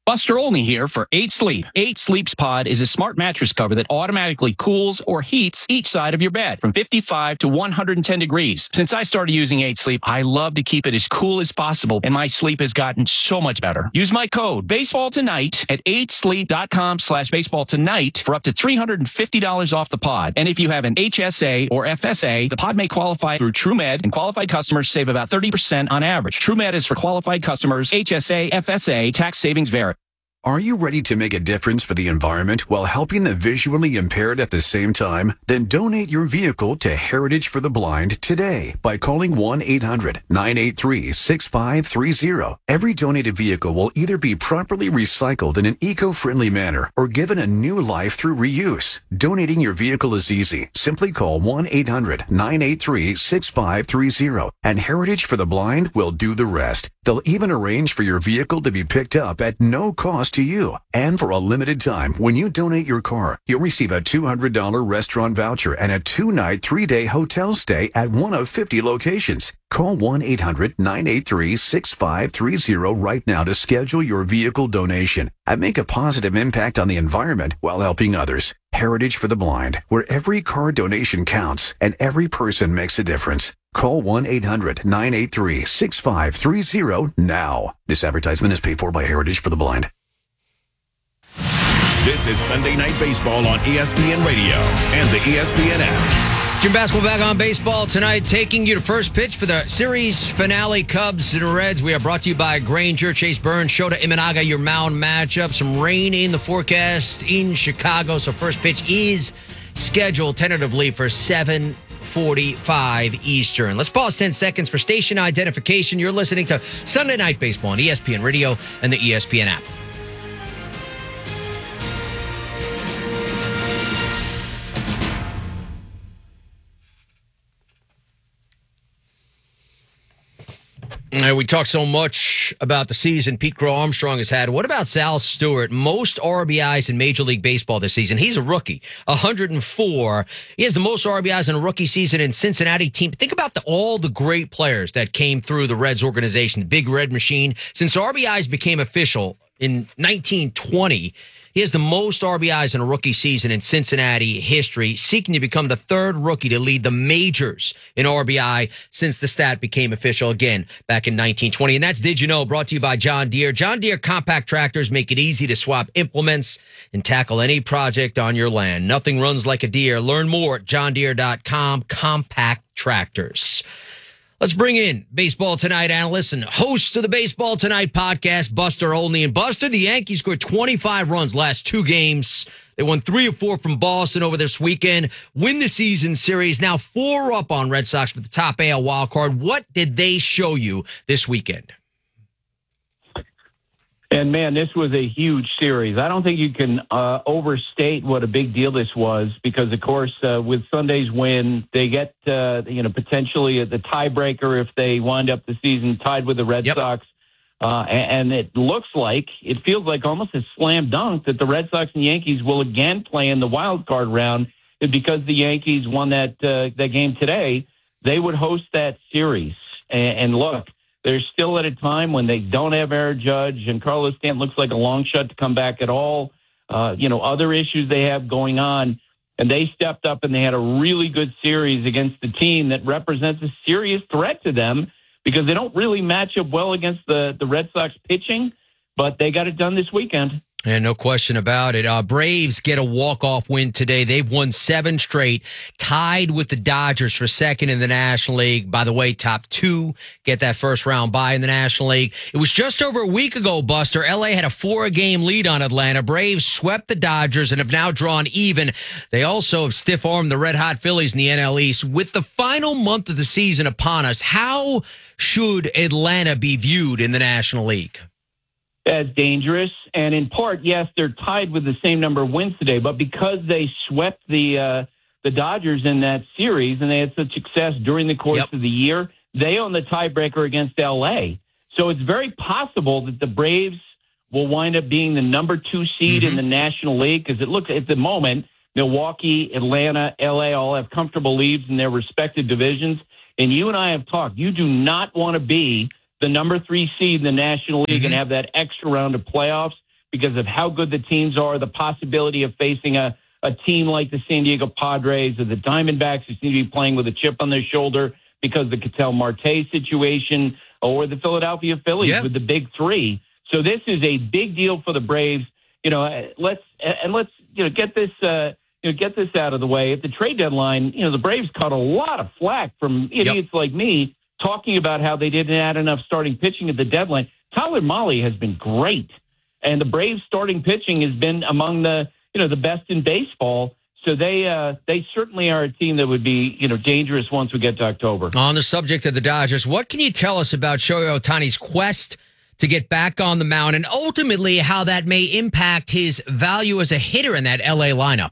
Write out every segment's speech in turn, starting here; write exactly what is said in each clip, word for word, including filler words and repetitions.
Buster Olney here for eight sleep. eight Sleep's Pod is a smart mattress cover that automatically cools or heats each side of your bed from fifty-five to one hundred ten degrees. Since I started using eight sleep, I love to keep it as cool as possible, and my sleep has gotten so much better. Use my code baseball tonight at eight sleep dot com slash baseball tonight for up to three hundred fifty dollars off the pod. And if you have an H S A or F S A, the pod may qualify through TrueMed, and qualified customers save about thirty percent on average. TrueMed is for qualified customers. H S A, F S A, tax savings vary. Are you ready to make a difference for the environment while helping the visually impaired at the same time? Then donate your vehicle to Heritage for the Blind today by calling one eight hundred nine eight three six five three zero. Every donated vehicle will either be properly recycled in an eco-friendly manner or given a new life through reuse. Donating your vehicle is easy. Simply call one eight hundred nine eight three six five three zero and Heritage for the Blind will do the rest. They'll even arrange for your vehicle to be picked up at no cost to you. And for a limited time, when you donate your car, you'll receive a two hundred dollars restaurant voucher and a two-night, three-day hotel stay at one of fifty locations. Call one eight hundred nine eight three six five three zero right now to schedule your vehicle donation and make a positive impact on the environment while helping others. Heritage for the Blind, where every car donation counts and every person makes a difference. Call one eight hundred nine eight three six five three zero now. This advertisement is paid for by Heritage for the Blind. This is Sunday Night Baseball on E S P N Radio and the E S P N app. Jim Basketball back on baseball tonight, taking you to first pitch for the series finale, Cubs and Reds. We are brought to you by Granger, Chase Burns, Shota Imanaga, your mound matchup. Some rain in the forecast in Chicago, so first pitch is scheduled tentatively for seven forty-five Eastern. Let's pause ten seconds for station identification. You're listening to Sunday Night Baseball on E S P N Radio and the E S P N app. Uh, we talk so much about the season Pete Crow Armstrong has had. What about Sal Stewart? Most R B Is in Major League Baseball this season. He's a rookie, one hundred four. He has the most R B Is in a rookie season in Cincinnati team. Think about the, all the great players that came through the Reds organization, the Big Red Machine. Since R B Is became official in nineteen twenty, he has the most R B Is in a rookie season in Cincinnati history, seeking to become the third rookie to lead the majors in R B I since the stat became official again back in nineteen twenty. And that's Did You Know, brought to you by John Deere. John Deere compact tractors make it easy to swap implements and tackle any project on your land. Nothing runs like a Deere. Learn more at john deere dot com. Compact tractors. Let's bring in Baseball Tonight analyst and host of the Baseball Tonight podcast, Buster Olney. And Buster, the Yankees scored twenty-five runs last two games. They won three or four from Boston over this weekend. Win the season series. Now four up on Red Sox for the top A L wild card. What did they show you this weekend? And, man, this was a huge series. I don't think you can uh, overstate what a big deal this was because, of course, uh, with Sunday's win, they get, uh, you know, potentially the tiebreaker if they wind up the season tied with the Red Yep. Sox. Uh, and, and it looks like, it feels like almost a slam dunk that the Red Sox and Yankees will again play in the wild card round. And because the Yankees won that, uh, that game today, they would host that series. And, and look, they're still at a time when they don't have Aaron Judge, and Carlos Stanton looks like a long shot to come back at all. Uh, you know, other issues they have going on, and they stepped up and they had a really good series against the team that represents a serious threat to them because they don't really match up well against the, the Red Sox pitching, but they got it done this weekend. And no question about it. Uh, Braves get a walk-off win today. They've won seven straight, tied with the Dodgers for second in the National League. By the way, top two get that first round bye in the National League. It was just over a week ago, Buster. L A had a four-game lead on Atlanta. Braves swept the Dodgers and have now drawn even. They also have stiff-armed the red-hot Phillies in the N L East. With the final month of the season upon us, how should Atlanta be viewed in the National League? As dangerous, and in part, yes, they're tied with the same number of wins today, but because they swept the uh, the Dodgers in that series and they had such success during the course Yep. of the year, they own the tiebreaker against L A. So it's very possible that the Braves will wind up being the number two seed mm-hmm. in the National League because it looks at the moment, Milwaukee, Atlanta, L A all have comfortable leads in their respective divisions. And you and I have talked, you do not want to be the number three seed in the National League mm-hmm. and have that extra round of playoffs because of how good the teams are, the possibility of facing a, a team like the San Diego Padres or the Diamondbacks who seem to be playing with a chip on their shoulder because of the Ketel Marte situation, or the Philadelphia Phillies yeah. with the big three. So this is a big deal for the Braves. You know, let's and let's you know get this uh, you know get this out of the way. At the trade deadline, you know, the Braves caught a lot of flack from idiots yep. like me talking about how they didn't add enough starting pitching at the deadline. Tyler Mahle has been great, and the Braves starting pitching has been among the you know the best in baseball. So they uh, they certainly are a team that would be you know dangerous once we get to October. On the subject of the Dodgers, what can you tell us about Shohei Ohtani's quest to get back on the mound, and ultimately how that may impact his value as a hitter in that L A lineup?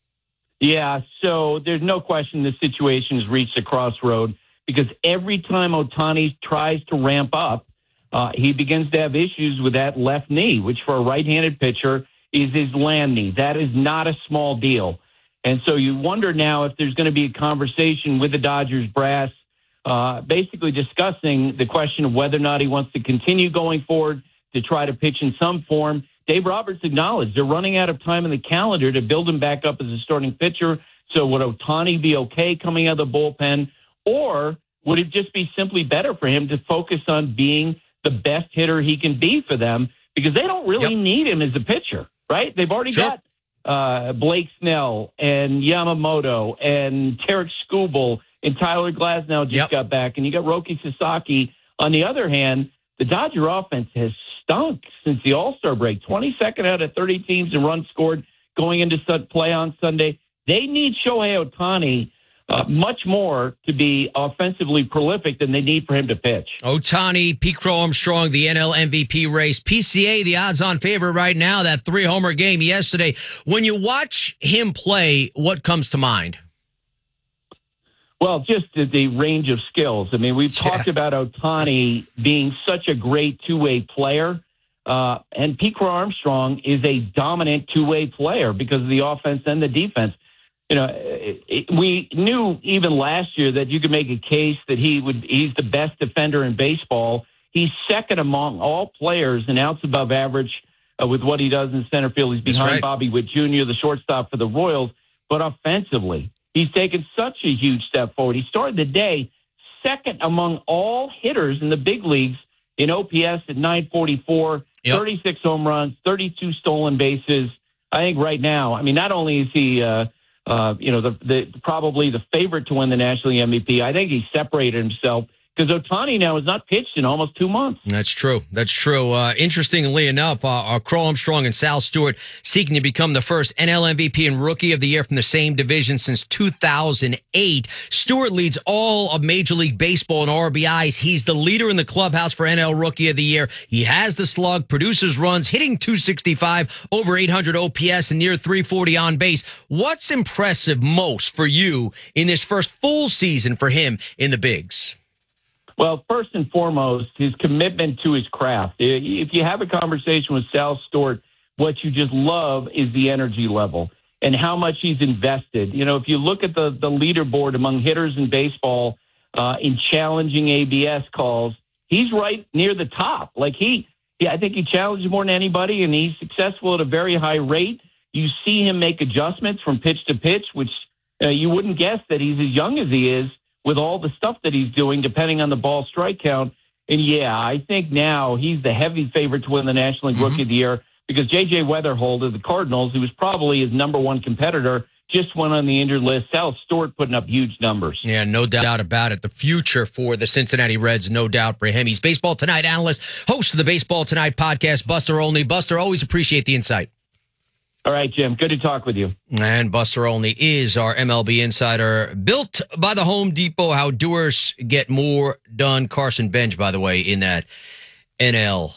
Yeah, so there's no question the situation has reached a crossroad, because every time Ohtani tries to ramp up, uh, he begins to have issues with that left knee, which for a right-handed pitcher is his land knee. That is not a small deal. And so you wonder now if there's going to be a conversation with the Dodgers brass, Uh, basically discussing the question of whether or not he wants to continue going forward to try to pitch in some form. Dave Roberts acknowledged they're running out of time in the calendar to build him back up as a starting pitcher. So would Ohtani be okay coming out of the bullpen, or would it just be simply better for him to focus on being the best hitter he can be for them, because they don't really yep. need him as a pitcher, right? They've already sure. got uh, Blake Snell and Yamamoto and Tarek Skubal, and Tyler Glasnow just yep. got back, and you got Roki Sasaki. On the other hand, the Dodger offense has stunk since the All-Star break. twenty-second out of thirty teams in runs scored going into play on Sunday. They need Shohei Ohtani uh, much more to be offensively prolific than they need for him to pitch. Ohtani, Pete Crow Armstrong, the N L M V P race. P C A, the odds-on favorite right now, that three-homer game yesterday. When you watch him play, what comes to mind? Well, just the, the range of skills. I mean, we've yeah. talked about Ohtani being such a great two-way player, uh, and Pete Crow Armstrong is a dominant two-way player because of the offense and the defense. You know, it, it, we knew even last year that you could make a case that he would. He's the best defender in baseball. He's second among all players in outs above average uh, with what he does in center field. He's behind right. Bobby Witt Junior, the shortstop for the Royals, but offensively, he's taken such a huge step forward. He started the day second among all hitters in the big leagues in O P S at nine forty-four, yep. thirty-six home runs, thirty-two stolen bases. I think right now, I mean, not only is he, uh, uh, you know, the, the probably the favorite to win the National League M V P, I think he separated himself, because Ohtani now has not pitched in almost two months. That's true. That's true. Uh, interestingly enough, uh, uh, Crow Armstrong and Sal Stewart seeking to become the first N L M V P and Rookie of the Year from the same division since two thousand eight. Stewart leads all of Major League Baseball in R B Is. He's the leader in the clubhouse for N L Rookie of the Year. He has the slug, produces runs, hitting two sixty-five, over eight hundred O P S, and near three forty on base. What's impressive most for you in this first full season for him in the bigs? Well, first and foremost, his commitment to his craft. If you have a conversation with Sal Stewart, what you just love is the energy level and how much he's invested. You know, if you look at the, the leaderboard among hitters in baseball uh, in challenging A B S calls, he's right near the top. Like he, yeah, I think he challenges more than anybody, and he's successful at a very high rate. You see him make adjustments from pitch to pitch, which uh, you wouldn't guess that he's as young as he is, with all the stuff that he's doing, depending on the ball strike count. And, yeah, I think now he's the heavy favorite to win the National League mm-hmm. Rookie of the Year, because J J Weatherhold of the Cardinals, who was probably his number one competitor, just went on the injured list. Sal Stewart putting up huge numbers. Yeah, no doubt about it. The future for the Cincinnati Reds, no doubt for him. He's Baseball Tonight analyst, host of the Baseball Tonight podcast, Buster Olney. Buster, always appreciate the insight. All right, Jim. Good to talk with you. And Buster Olney is our M L B insider. Built by the Home Depot, how doers get more done. Carson Bench, by the way, in that N L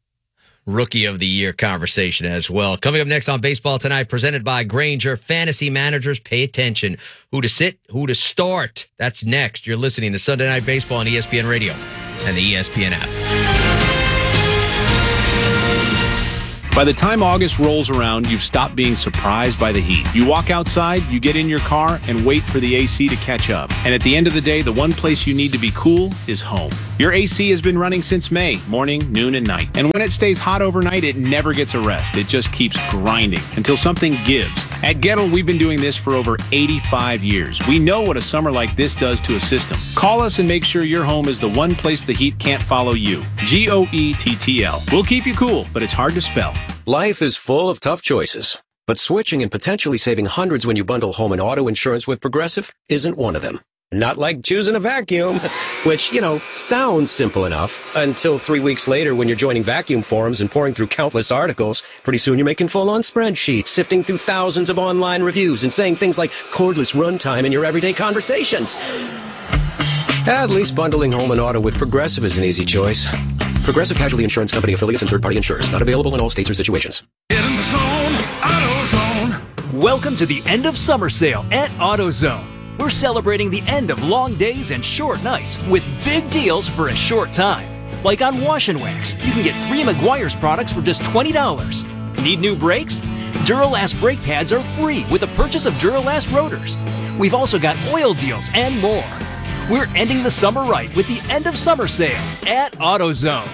Rookie of the Year conversation as well. Coming up next on Baseball Tonight, presented by Grainger. Fantasy managers, pay attention. Who to sit, who to start. That's next. You're listening to Sunday Night Baseball on E S P N Radio and the E S P N app. By the time August rolls around, you've stopped being surprised by the heat. You walk outside, you get in your car, and wait for the A C to catch up. And at the end of the day, the one place you need to be cool is home. Your A C has been running since May, morning, noon, and night. And when it stays hot overnight, it never gets a rest. It just keeps grinding until something gives. At Gettle, we've been doing this for over eighty-five years. We know what a summer like this does to a system. Call us and make sure your home is the one place the heat can't follow you. G O E T T L. We'll keep you cool, but it's hard to spell. Life is full of tough choices, but switching and potentially saving hundreds when you bundle home and auto insurance with Progressive isn't one of them. Not like choosing a vacuum, which, you know, sounds simple enough until three weeks later when you're joining vacuum forums and pouring through countless articles. Pretty soon you're making full-on spreadsheets, sifting through thousands of online reviews and saying things like cordless runtime in your everyday conversations. At least bundling home and auto with Progressive is an easy choice. Progressive Casualty Insurance Company affiliates and third-party insurers. Not available in all states or situations. Get in the zone, AutoZone. Welcome to the end of summer sale at AutoZone. We're celebrating the end of long days and short nights with big deals for a short time. Like on Wash and Wax, you can get three Meguiar's products for just twenty dollars. Need new brakes? Duralast brake pads are free with the purchase of Duralast rotors. We've also got oil deals and more. We're ending the summer right with the end of summer sale at AutoZone.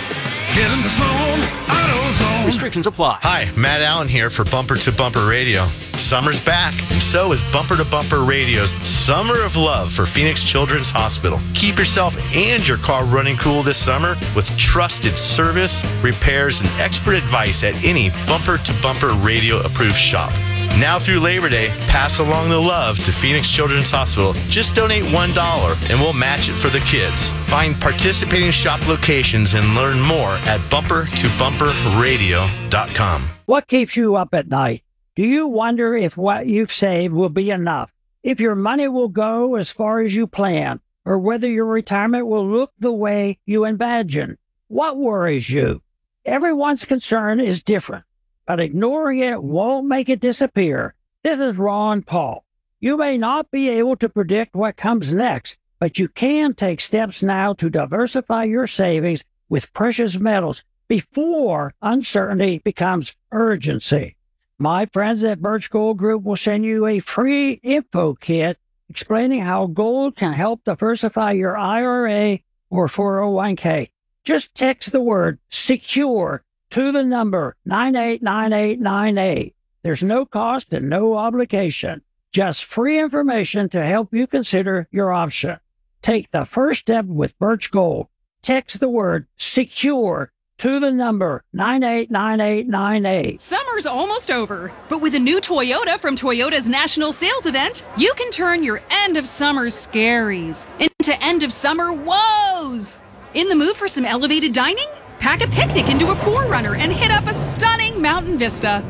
Get in the zone, AutoZone. Restrictions apply. Hi, Matt Allen here for Bumper to Bumper Radio. Summer's back, and so is Bumper to Bumper Radio's Summer of Love for Phoenix Children's Hospital. Keep yourself and your car running cool this summer with trusted service, repairs, and expert advice at any Bumper to Bumper Radio approved shop. Now through Labor Day, pass along the love to Phoenix Children's Hospital. Just donate one dollar and we'll match it for the kids. Find participating shop locations and learn more at bumper to bumper radio dot com. What keeps you up at night? Do you wonder if what you've saved will be enough? If your money will go as far as you plan? Or whether your retirement will look the way you imagine? What worries you? Everyone's concern is different, but ignoring it won't make it disappear. This is Ron Paul. You may not be able to predict what comes next, but you can take steps now to diversify your savings with precious metals before uncertainty becomes urgency. My friends at Birch Gold Group will send you a free info kit explaining how gold can help diversify your I R A or four oh one k. Just text the word SECURE to the number nine eight nine eight nine eight. There's no cost and no obligation. Just free information to help you consider your option. Take the first step with Birch Gold. Text the word SECURE to the number nine eight nine eight nine eight. Summer's almost over, but with a new Toyota from Toyota's National Sales Event, you can turn your end of summer scaries into end of summer woes. In the mood for some elevated dining? Pack a picnic into a four runner and hit up a stunning mountain vista.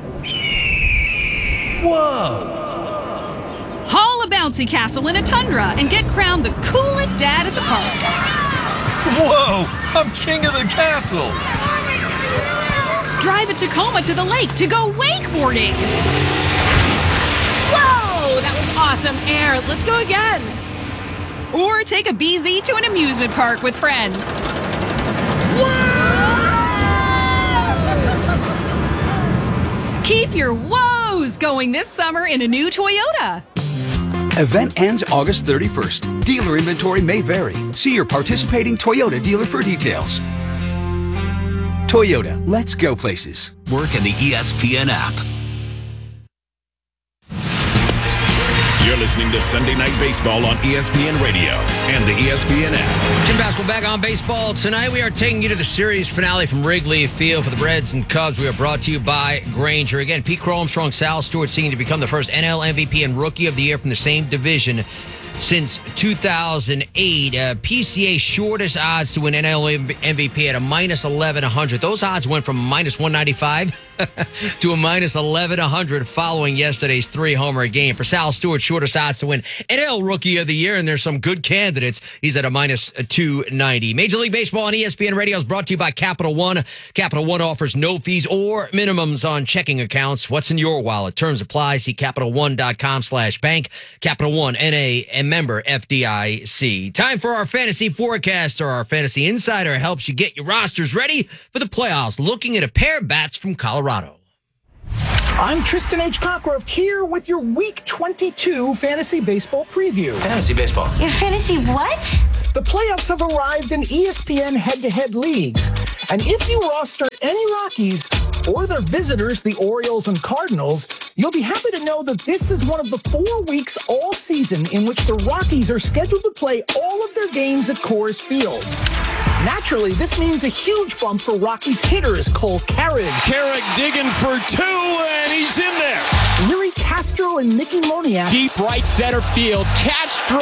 Whoa! Haul a bouncy castle in a Tundra and get crowned the coolest dad at the park. Whoa! I'm king of the castle! Drive a Tacoma to the lake to go wakeboarding. Whoa! That was awesome air. Let's go again. Or take a B Z to an amusement park with friends. Keep your woes going this summer in a new Toyota. Event ends August thirty-first. Dealer inventory may vary. See your participating Toyota dealer for details. Toyota, let's go places. Work in the E S P N app. You're listening to Sunday Night Baseball on E S P N Radio and the E S P N app. Jim Basketball back on baseball. Tonight we are taking you to the series finale from Wrigley Field for the Reds and Cubs. We are brought to you by Grainger. Again, Pete Crow Armstrong, Sal Stewart seeking to become the first N L M V P and Rookie of the Year from the same division since two thousand eight. Uh, P C A shortest odds to win N L M V P at a minus eleven hundred. Those odds went from minus one ninety-five to a minus eleven hundred following yesterday's three-homer game. For Sal Stewart, shortest odds to win N L Rookie of the Year, and there's some good candidates. He's at a minus two ninety. Major League Baseball on E S P N Radio is brought to you by Capital One. Capital One offers no fees or minimums on checking accounts. What's in your wallet? Terms apply. See CapitalOne.com slash bank. Capital One, N A, member F D I C. Time for our fantasy forecaster. Our fantasy insider helps you get your rosters ready for the playoffs, looking at a pair of bats from Colorado. I'm Tristan H. Cockcroft here with your Week twenty-two Fantasy Baseball preview. Fantasy Baseball. Your fantasy what? The playoffs have arrived in E S P N head-to-head leagues. And if you roster any Rockies or their visitors, the Orioles and Cardinals, you'll be happy to know that this is one of the four weeks all season in which the Rockies are scheduled to play all of their games at Coors Field. Naturally, this means a huge bump for Rockies hitters Cole Carrick. Carrick digging for two, and he's in there. Willie Castro and Mickey Moniak. Deep right center field. Castro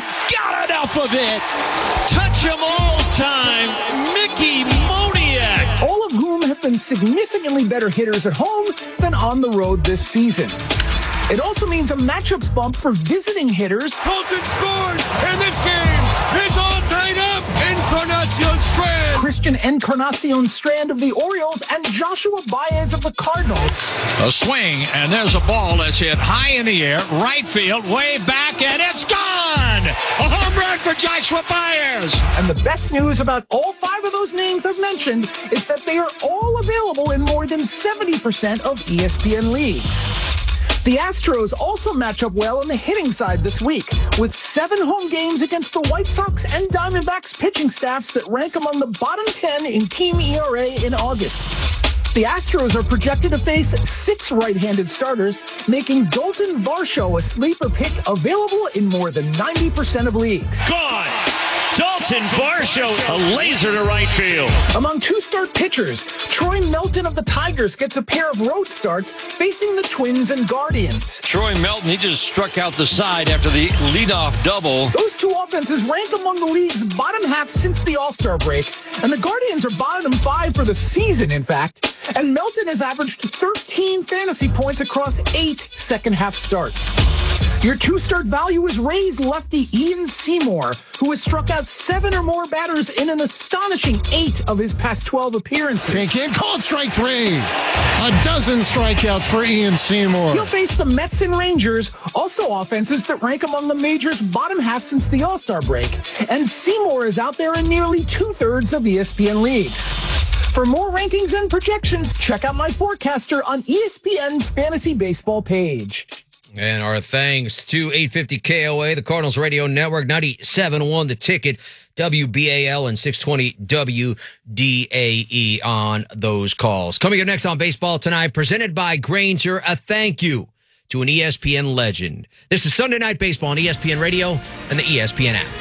got enough of it. Touch him all time. Mickey Moniak. All of whom have been significantly better hitters at home than on the road this season. It also means a matchups bump for visiting hitters. Colton scores in this game. It's all tied up. Encarnacion Strand. Christian Encarnacion Strand of the Orioles and Joshua Baez of the Cardinals. A swing, and there's a ball that's hit high in the air, right field, way back, and it's gone! A home run for Joshua Baez! And the best news about all five of those names I've mentioned is that they are all available in more than seventy percent of E S P N leagues. The Astros also match up well on the hitting side this week, with seven home games against the White Sox and Diamondbacks pitching staffs that rank among the bottom ten in team E R A in August. The Astros are projected to face six right-handed starters, making Dalton Varsho a sleeper pick available in more than ninety percent of leagues. Gone! Dalton Varsho, a laser to right field. Among two-start pitchers, Troy Melton of the Tigers gets a pair of road starts facing the Twins and Guardians. Troy Melton, he just struck out the side after the leadoff double. Those two offenses rank among the league's bottom half since the All-Star break, and the Guardians are bottom five for the season, in fact. And Melton has averaged thirteen fantasy points across eight second-half starts. Your two-start value is Rays lefty Ian Seymour, who has struck out seven or more batters in an astonishing eight of his past twelve appearances. Take in, called strike three. A dozen strikeouts for Ian Seymour. He'll face the Mets and Rangers, also offenses that rank among the majors' bottom half since the All-Star break. And Seymour is out there in nearly two-thirds of E S P N leagues. For more rankings and projections, check out my forecaster on E S P N's Fantasy Baseball page. And our thanks to eight fifty K O A, the Cardinals Radio Network, ninety-seven point one The Ticket, W B A L, and six twenty W D A E on those calls. Coming up next on Baseball Tonight, presented by Grainger, a thank you to an E S P N legend. This is Sunday Night Baseball on E S P N Radio and the E S P N app.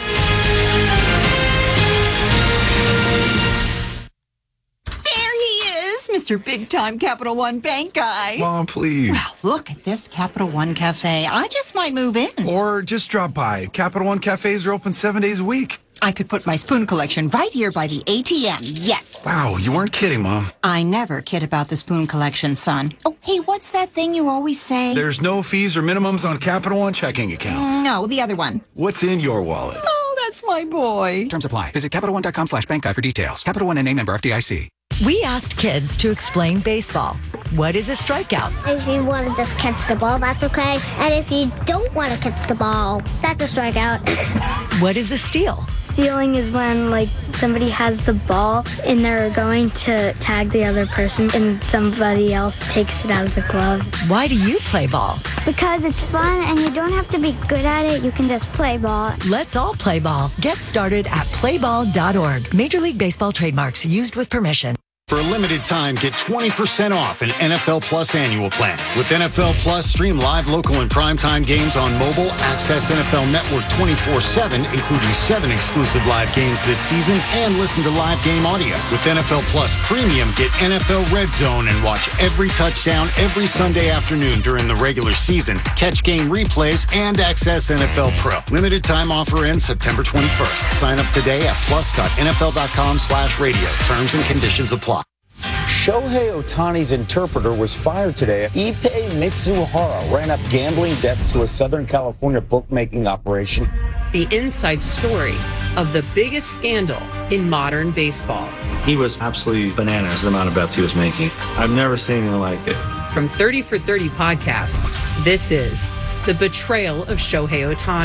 Mister Big Time Capital One Bank guy. Mom, please. Well, look at this Capital One Cafe. I just might move in. Or just drop by. Capital One Cafes are open seven days a week. I could put my spoon collection right here by the A T M. Yes. Wow, you weren't kidding, Mom. I never kid about the spoon collection, son. Oh, hey, what's that thing you always say? There's no fees or minimums on Capital One checking accounts. No, the other one. What's in your wallet? Oh, that's my boy. Terms apply. Visit CapitalOne.com slash bank guy for details. Capital One and A member F D I C. We asked kids to explain baseball. What is a strikeout? If you want to just catch the ball, that's okay. And if you don't want to catch the ball, that's a strikeout. What is a steal? Stealing is when, like, somebody has the ball and they're going to tag the other person and somebody else takes it out of the glove. Why do you play ball? Because it's fun and you don't have to be good at it. You can just play ball. Let's all play ball. Get started at play ball dot org. Major League Baseball trademarks used with permission. For a limited time, get twenty percent off an N F L Plus annual plan. With N F L Plus, stream live, local, and primetime games on mobile, access N F L Network twenty-four seven, including seven exclusive live games this season, and listen to live game audio. With N F L Plus Premium, get N F L Red Zone and watch every touchdown every Sunday afternoon during the regular season. Catch game replays and access N F L Pro. Limited time offer ends September twenty-first. Sign up today at plus.nfl.com slash radio. Terms and conditions apply. Shohei Ohtani's interpreter was fired today. Ippei Mitsuhara ran up gambling debts to a Southern California bookmaking operation. The inside story of the biggest scandal in modern baseball. He was absolutely bananas, the amount of bets he was making. I've never seen anything like it. From thirty for thirty podcasts, this is The Betrayal of Shohei Ohtani.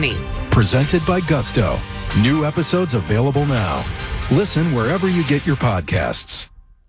Presented by Gusto. New episodes available now. Listen wherever you get your podcasts.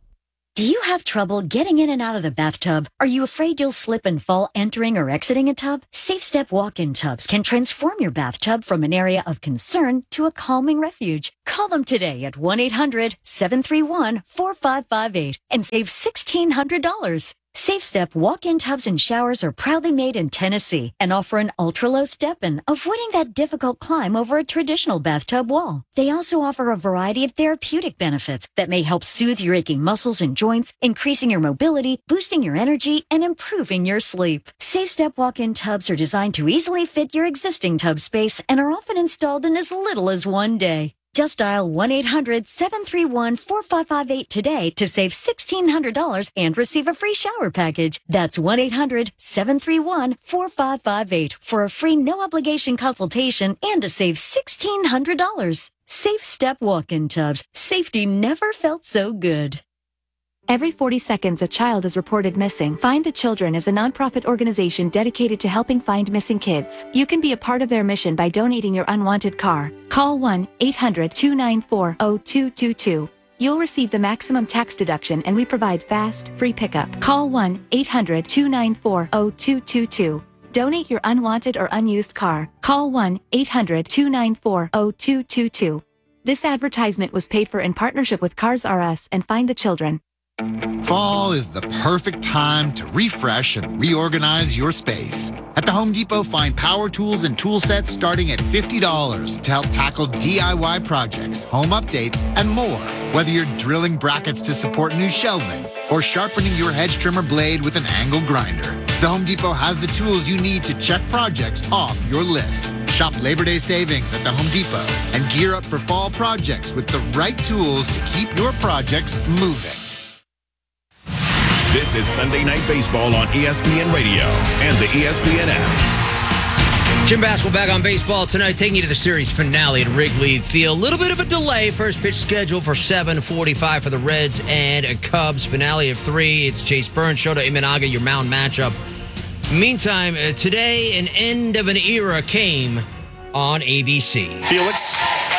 Do you have trouble getting in and out of the bathtub? Are you afraid you'll slip and fall entering or exiting a tub? SafeStep walk-in tubs can transform your bathtub from an area of concern to a calming refuge. Call them today at one eight hundred seven three one four five five eight and save one thousand six hundred dollars. SafeStep walk-in tubs and showers are proudly made in Tennessee and offer an ultra-low step-in, avoiding that difficult climb over a traditional bathtub wall. They also offer a variety of therapeutic benefits that may help soothe your aching muscles and joints, increasing your mobility, boosting your energy, and improving your sleep. SafeStep walk-in tubs are designed to easily fit your existing tub space and are often installed in as little as one day. Just dial one eight hundred seven three one four five five eight today to save one thousand six hundred dollars and receive a free shower package. That's one eight hundred seven three one four five five eight for a free no-obligation consultation and to save one thousand six hundred dollars. SafeStep walk-in tubs. Safety never felt so good. Every forty seconds, a child is reported missing. Find the Children is a nonprofit organization dedicated to helping find missing kids. You can be a part of their mission by donating your unwanted car. Call one eight hundred two nine four zero two two two. You'll receive the maximum tax deduction and we provide fast, free pickup. Call one eight hundred two nine four zero two two two. Donate your unwanted or unused car. Call one eight hundred two nine four zero two two two. This advertisement was paid for in partnership with Cars R Us and Find the Children. Fall is the perfect time to refresh and reorganize your space. At the Home Depot, find power tools and tool sets starting at fifty dollars to help tackle D I Y projects, home updates, and more. Whether you're drilling brackets to support new shelving or sharpening your hedge trimmer blade with an angle grinder, the Home Depot has the tools you need to check projects off your list. Shop Labor Day savings at the Home Depot and gear up for fall projects with the right tools to keep your projects moving. This is Sunday Night Baseball on E S P N Radio and the E S P N app. Jim Baskel back on baseball tonight, taking you to the series finale at Wrigley Field. A little bit of a delay. First pitch scheduled for seven forty-five for the Reds and Cubs. Finale of three. It's Chase Burns, Shota Imanaga, your mound matchup. Meantime, uh, today, an end of an era came on A B C. Felix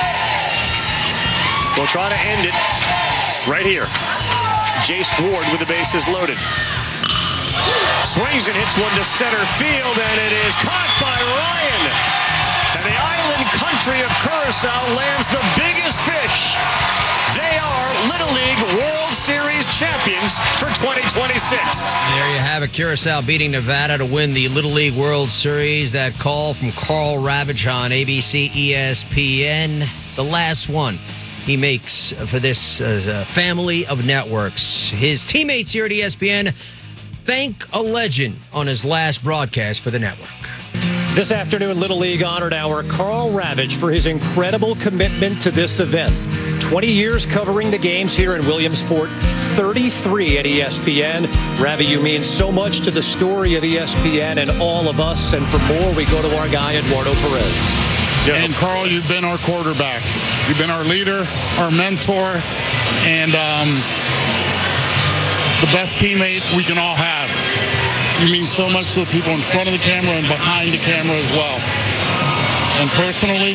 will try to end it right here. Jace Ward with the bases loaded. Swings and hits one to center field, and it is caught by Ryan. And the island country of Curacao lands the biggest fish. They are Little League World Series champions for twenty twenty-six. There you have it. Curacao beating Nevada to win the Little League World Series. That call from Carl Ravitch on A B C E S P N. The last one he makes for this uh, family of networks. His teammates here at E S P N thank a legend on his last broadcast for the network. This afternoon, Little League Honored Hour, Carl Ravitch for his incredible commitment to this event. twenty years covering the games here in Williamsport, thirty-three at E S P N. Ravi, you mean so much to the story of E S P N and all of us. And for more, we go to our guy, Eduardo Perez. And Carl, you've been our quarterback. You've been our leader, our mentor, and um, the best teammate we can all have. You mean so much to the people in front of the camera and behind the camera as well. And personally,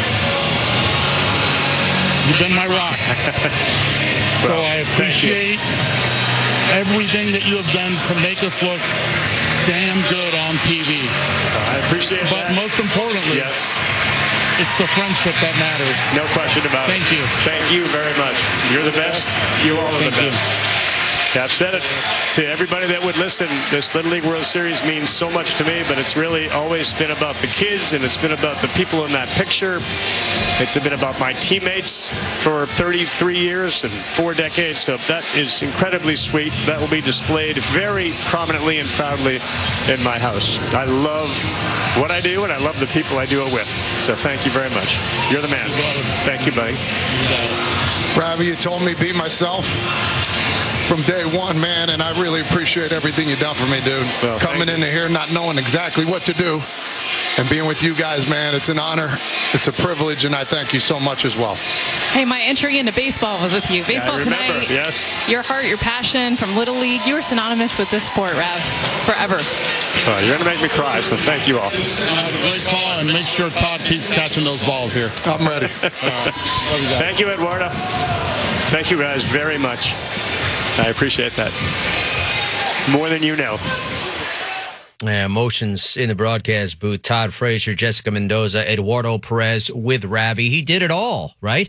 you've been my rock. So I appreciate everything that you have done to make us look damn good on T V. I appreciate but that. But most importantly, yes. It's the friendship that matters. No question about Thank it. you. Thank you very much. You're the best. You all are the Thank best. You. I've said it to everybody that would listen. This Little League World Series means so much to me, but it's really always been about the kids, and it's been about the people in that picture. It's been about my teammates for thirty-three years and four decades, so that is incredibly sweet. That will be displayed very prominently and proudly in my house. I love what I do, and I love the people I do it with. So thank you very much. You're the man. Thank you, buddy. Ravi, you told me be myself. from day one, man, and I really appreciate everything you've done for me, dude. Well, Coming into here not knowing exactly what to do and being with you guys, man, it's an honor. It's a privilege, and I thank you so much as well. Hey, my entry into baseball was with you. Baseball yeah, I remember. tonight. Yes. Your heart, your passion from Little League. You were synonymous with this sport, Rav, forever. Oh, you're going to make me cry, so thank you all. Uh, great call, and make sure Todd keeps catching those balls here. I'm ready. Uh, love you guys. Thank you, Eduardo. Thank you guys very much. I appreciate that. More than you know. Yeah, emotions in the broadcast booth. Todd Frazier, Jessica Mendoza, Eduardo Perez with Ravi. He did it all, right?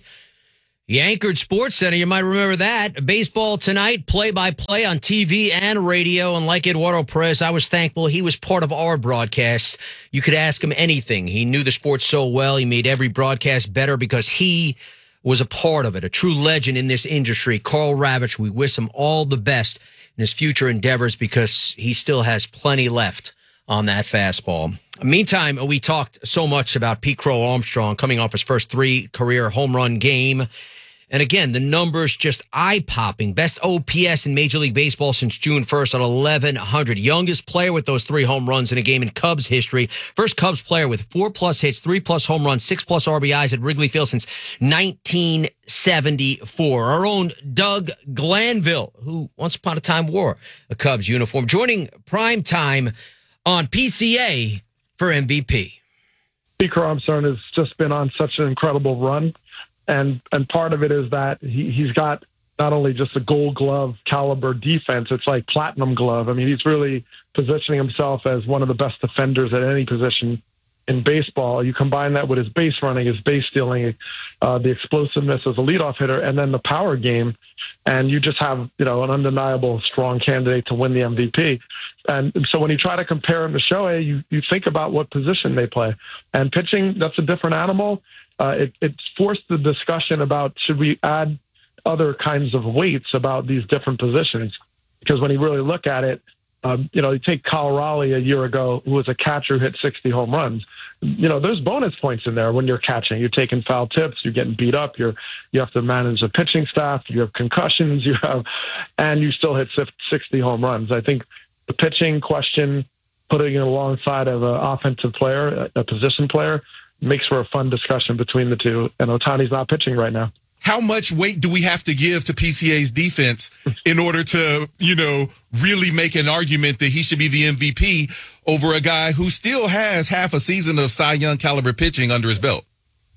He anchored Sports Center. You might remember that. Baseball tonight, play-by-play on T V and radio. And like Eduardo Perez, I was thankful he was part of our broadcast. You could ask him anything. He knew the sport so well. He made every broadcast better because he was a part of it, a true legend in this industry. Karl Ravech, we wish him all the best in his future endeavors because he still has plenty left on that fastball. Meantime, we talked so much about Pete Crow Armstrong coming off his first three career home run game. And again, the numbers just eye-popping. Best O P S in Major League Baseball since June first at eleven hundred. Youngest player with those three home runs in a game in Cubs history. First Cubs player with four-plus hits, three-plus home runs, six-plus R B Is at Wrigley Field since nineteen seventy-four. Our own Doug Glanville, who once upon a time wore a Cubs uniform, joining Prime Time on P C A for M V P. Pete Crow Armstrong has just been on such an incredible run. And and part of it is that he, he's got not only just a gold glove caliber defense, it's like platinum glove. I mean, he's really positioning himself as one of the best defenders at any position in baseball. You combine that with his base running, his base stealing, uh, the explosiveness as a leadoff hitter, and then the power game, and you just have, you know, an undeniable strong candidate to win the M V P. And so when you try to compare him to Shohei, you, you think about what position they play. And pitching, that's a different animal. Uh, it, it's forced the discussion about should we add other kinds of weights about these different positions? Because when you really look at it, um, you know, you take Kyle Raleigh a year ago, who was a catcher who hit sixty home runs. You know, there's bonus points in there when you're catching. You're taking foul tips, you're getting beat up, you're you have to manage the pitching staff, you have concussions, you have, and you still hit sixty home runs. I think the pitching question, putting it alongside of an offensive player, a position player, makes for a fun discussion between the two. And Ohtani's not pitching right now. How much weight do we have to give to P C A's defense in order to, you know, really make an argument that he should be the M V P over a guy who still has half a season of Cy Young caliber pitching under his belt?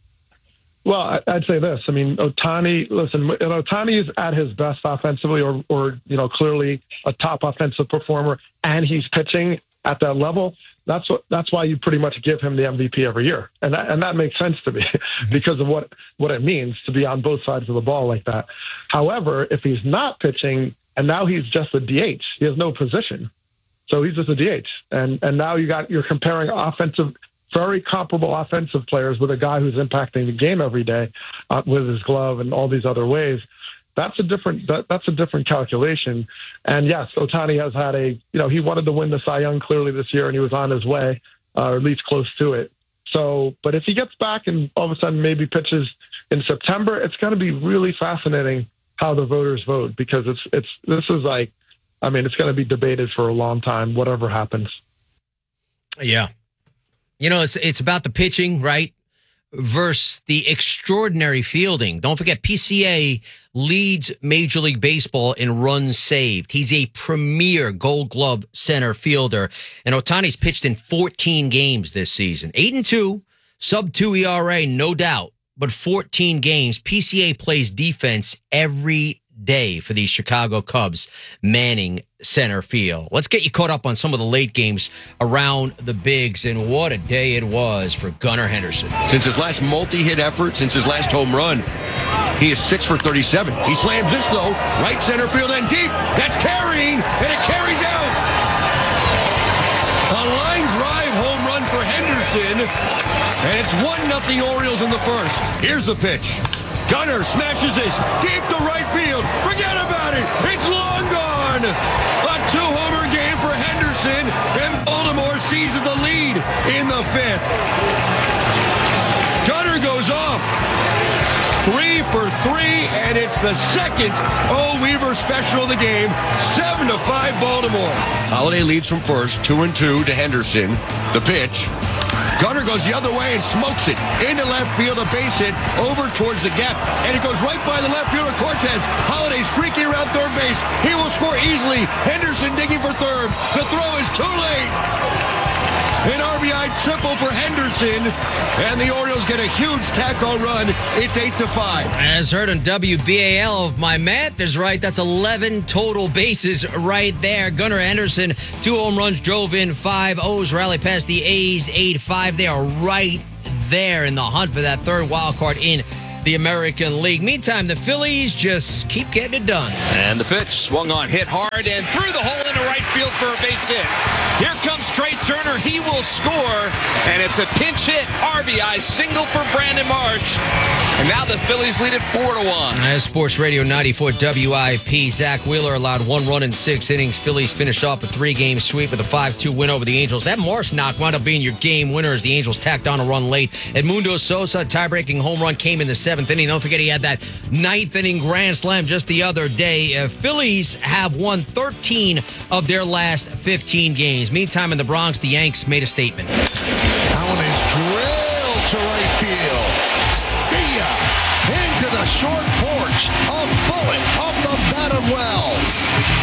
Well, I'd say this. I mean, Ohtani, listen, Ohtani is at his best offensively or, or, you know, clearly a top offensive performer, and he's pitching at that level. That's what. That's why you pretty much give him the M V P every year, and that, and that makes sense to me because of what what it means to be on both sides of the ball like that. However, if he's not pitching and now he's just a D H, he has no position, so he's just a D H, and and now you got you're comparing offensive, very comparable offensive players with a guy who's impacting the game every day uh, with his glove and all these other ways. That's a different. That, that's a different calculation. And yes, Ohtani has had a. You know, he wanted to win the Cy Young clearly this year, and he was on his way, uh, or at least close to it. So, but if he gets back and all of a sudden maybe pitches in September, it's going to be really fascinating how the voters vote because it's it's this is like, I mean, it's going to be debated for a long time, whatever happens. Yeah, you know, it's it's about the pitching, right? Versus the extraordinary fielding. Don't forget, P C A leads Major League Baseball in runs saved. He's a premier Gold Glove center fielder. And Ohtani's pitched in fourteen games this season. eight and two, sub two E R A, no doubt. But fourteen games. P C A plays defense every day for these Chicago Cubs manning center field. Let's get you caught up on some of the late games around the bigs, and what a day it was for Gunnar Henderson. Since his last multi-hit effort, since his last home run, he is six for thirty-seven. He slams this, though, right center field and deep. That's carrying, and it carries out. A line drive home run for Henderson, and it's one nothing Orioles in the first. Here's the pitch. Gunnar smashes this deep to right field. Forget about it. It's long gone. A two-homer game for Henderson, and Baltimore seizes the lead in the fifth. Gunnar goes off. Three for three, and it's the second O. Weaver special of the game. Seven to five, Baltimore. Holiday leads from first, two and two to Henderson. The pitch. Gunner goes the other way and smokes it into left field, a base hit over towards the gap, and it goes right by the left fielder Cortez. Holiday streaking around third base. He will score easily. Henderson digging for third. The throw is too late. An R B I triple for Henderson, and the Orioles get a huge tackle run. It's eight to five. As heard on W B A L, if my math is right, that's eleven total bases right there. Gunnar Henderson, two home runs, drove in five O's, rally past the A's, eight five. They are right there in the hunt for that third wild card in the American League. Meantime, the Phillies just keep getting it done. And the pitch swung on, hit hard, and through the hole into right field for a base hit. Here comes Trey Turner. He will score, and it's a pinch hit R B I single for Brandon Marsh. And now the Phillies lead it four to one. As Sports Radio ninety-four W I P, Zach Wheeler allowed one run in six innings. Phillies finished off a three-game sweep with a five two win over the Angels. That Marsh knock wound up being your game winner as the Angels tacked on a run late. Edmundo Sosa, tie-breaking home run, came in the seventh inning. Don't forget he had that ninth inning grand slam just the other day. Uh, Phillies have won thirteen of their last fifteen games. Meantime, in the Bronx, the Yanks made a statement. Allen is drilled to right field. See ya! Into the short porch. A bullet off the bat of Wells.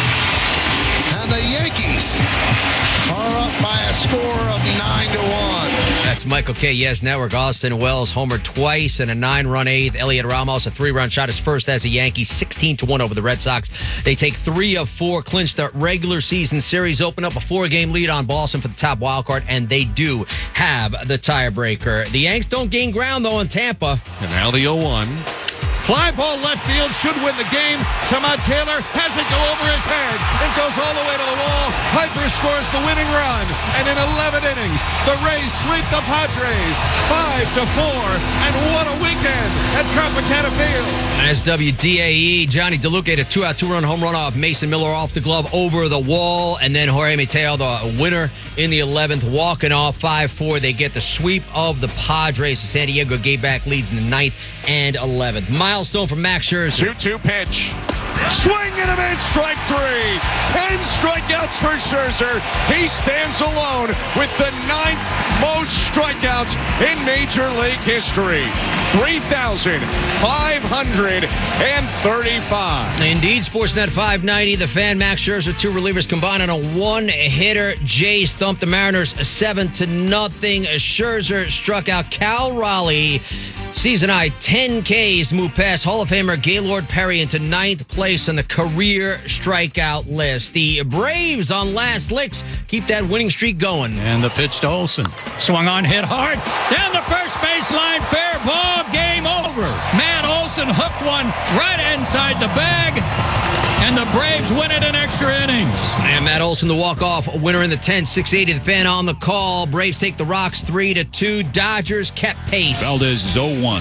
And the Yankees are up by a score of nine to one. That's Michael K. Yes Network. Austin Wells homered twice in a nine-run eighth. Elliot Ramos, a three-run shot, his first as a Yankee, sixteen to one over the Red Sox. They take three of four, clinch the regular season series, open up a four-game lead on Boston for the top wild card, and they do have the tiebreaker. The Yanks don't gain ground, though, in Tampa. And now the oh one. Fly ball left field should win the game. Samad Taylor has it go over his head. It goes all the way to the wall. Piper scores the winning run. And in eleven innings, the Rays sweep the Padres five to four. And what a weekend at Tropicana Field. As W D A E, Johnny DeLuca had a two-out, two-run home run off Mason Miller off the glove over the wall. And then Jorge Mateo, the winner in the eleventh, walking off five four. They get the sweep of the Padres. San Diego gave back leads in the ninth and eleventh. Milestone from Max Scherzer. two two pitch. Swing and a miss, strike three. Ten strikeouts for Scherzer. He stands alone with the ninth most strikeouts in Major League history. three thousand five hundred thirty-five. Indeed, Sportsnet five ninety, the fan, Max Scherzer, two relievers combined on a one-hitter. Jays thumped the Mariners seven to nothing. Scherzer struck out Cal Raleigh. Season high ten Ks, move past Hall of Famer Gaylord Perry into ninth place on the career strikeout list. The Braves on last licks keep that winning streak going. And the pitch to Olsen. Swung on, hit hard. Down the first baseline, fair ball, game over. Matt Olsen hooked one right inside the bag. And the Braves win it in extra innings. And Matt Olson, the walk-off winner in the tenth, six eighty, the fan on the call. Braves take the Rocks three to two. Dodgers kept pace. Valdez is oh one.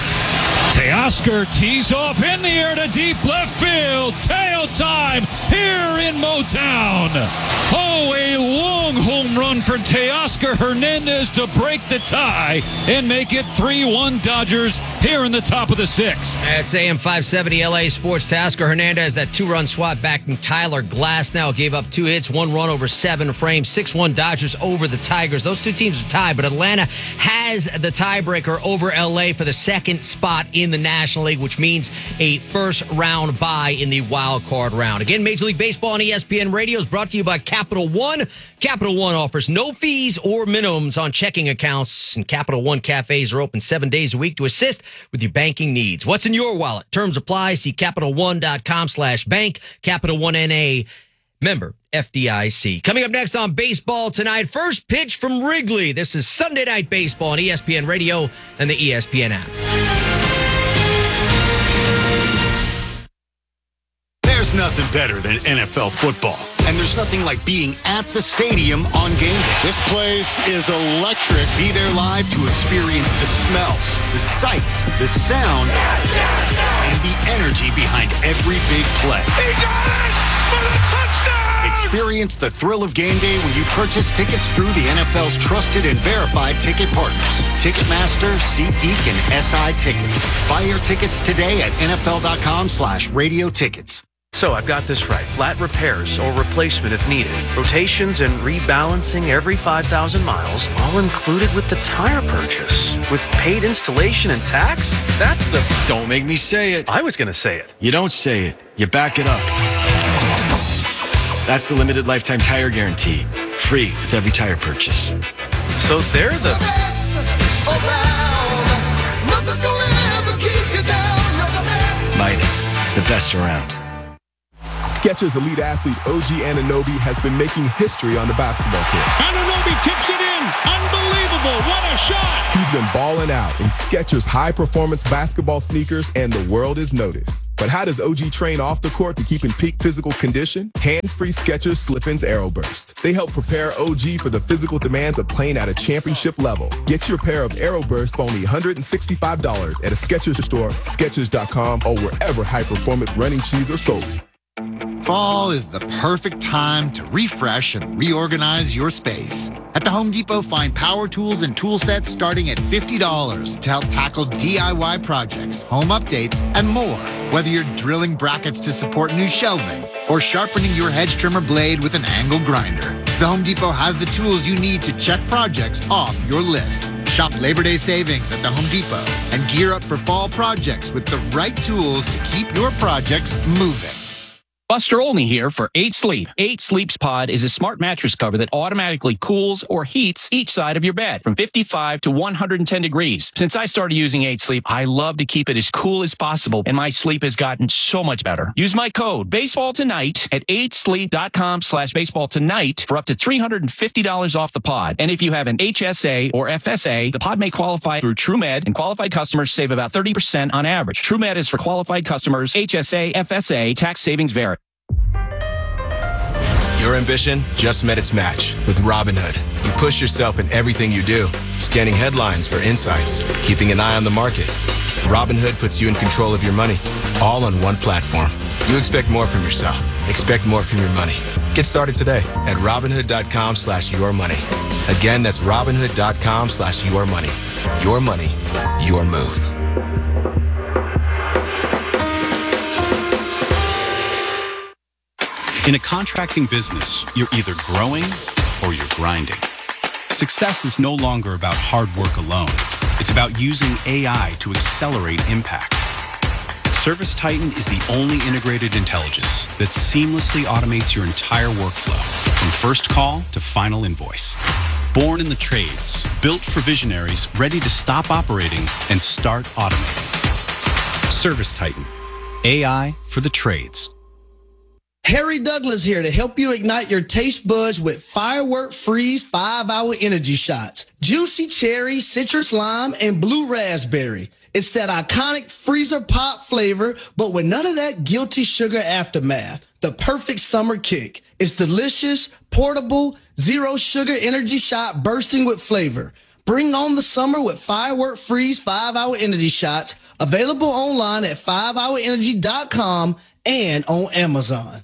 Teoscar tees off in the air to deep left field. Tail time here in Motown. Oh, a long home run for Teoscar Hernandez to break the tie and make it three one Dodgers here in the top of the sixth. That's A M five seventy L A Sports. Teoscar Hernandez, that two-run swat backing Tyler Glasnow, gave up two hits, one run over seven frames. six one Dodgers over the Tigers. Those two teams are tied, but Atlanta has the tiebreaker over L A for the second spot in the National League, which means a first-round bye in the wild card round. Again, Major League Baseball on E S P N Radio is brought to you by Capital One. Capital One offers no fees or minimums on checking accounts, and Capital One cafes are open seven days a week to assist with your banking needs. What's in your wallet? Terms apply. See Capital One dot com slash bank. Capital One N A, member F D I C. Coming up next on Baseball Tonight, first pitch from Wrigley. This is Sunday Night Baseball on E S P N Radio and the E S P N app. There's nothing better than N F L football. And there's nothing like being at the stadium on game day. This place is electric. Be there live to experience the smells, the sights, the sounds, and the energy behind every big play. He got it for the touchdown! Experience the thrill of game day when you purchase tickets through the N F L's trusted and verified ticket partners. Ticketmaster, SeatGeek, and S I Tickets. Buy your tickets today at nfl.com slash radio tickets. So I've got this right. Flat repairs or replacement if needed. Rotations and rebalancing every five thousand miles, all included with the tire purchase. With paid installation and tax? That's the... Don't make me say it. I was going to say it. You don't say it. You back it up. That's the limited lifetime tire guarantee. Free with every tire purchase. So they're the... Midas, the best around. Skechers elite athlete O G Anunoby has been making history on the basketball court. Anunoby tips it in. Unbelievable. What a shot. He's been balling out in Skechers high-performance basketball sneakers, and the world has noticed. But how does O G train off the court to keep in peak physical condition? Hands-free Skechers Slip-ins AeroBurst. They help prepare O G for the physical demands of playing at a championship level. Get your pair of AeroBurst for only one hundred sixty-five dollars at a Skechers store, Skechers dot com, or wherever high-performance running shoes are sold. Fall is the perfect time to refresh and reorganize your space. At the Home Depot, find power tools and tool sets starting at fifty dollars to help tackle D I Y projects, home updates, and more. Whether you're drilling brackets to support new shelving or sharpening your hedge trimmer blade with an angle grinder, the Home Depot has the tools you need to check projects off your list. Shop Labor Day savings at the Home Depot and gear up for fall projects with the right tools to keep your projects moving. Buster Olney here for eight sleep. eight Sleeps Pod is a smart mattress cover that automatically cools or heats each side of your bed from fifty-five to one hundred ten degrees. Since I started using eight sleep, I love to keep it as cool as possible, and my sleep has gotten so much better. Use my code Baseball Tonight at eight sleep dot com slash baseball tonight for up to three hundred fifty dollars off the pod. And if you have an H S A or F S A, the pod may qualify through TrueMed, and qualified customers save about thirty percent on average. TrueMed is for qualified customers. H S A, F S A, tax savings vary. Your ambition just met its match with Robinhood. You push yourself in everything you do, scanning headlines for insights, keeping an eye on the market. Robinhood puts you in control of your money, all on one platform. You expect more from yourself. Expect more from your money. Get started today at Robinhood.com slash your money. Again, that's Robinhood.com slash your money. Your money, your move. In a contracting business, you're either growing or you're grinding. Success is no longer about hard work alone. It's about using A I to accelerate impact. ServiceTitan is the only integrated intelligence that seamlessly automates your entire workflow, from first call to final invoice. Born in the trades, built for visionaries ready to stop operating and start automating. ServiceTitan, A I for the trades. Harry Douglas here to help you ignite your taste buds with Firework Freeze five hour Energy Shots. Juicy cherry, citrus lime, and blue raspberry. It's that iconic freezer pop flavor, but with none of that guilty sugar aftermath. The perfect summer kick. It's delicious, portable, zero sugar energy shot bursting with flavor. Bring on the summer with Firework Freeze five hour Energy Shots. Available online at five hour energy dot com and on Amazon.